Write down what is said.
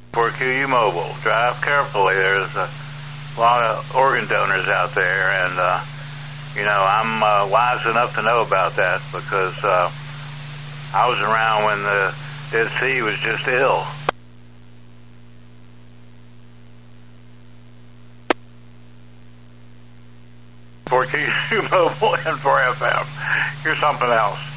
For QU Mobile. Drive carefully. There's a lot of organ donors out there, and I'm wise enough to know about that because I was around when the Dead Sea was just ill. For QU Mobile and for FM. Here's something else.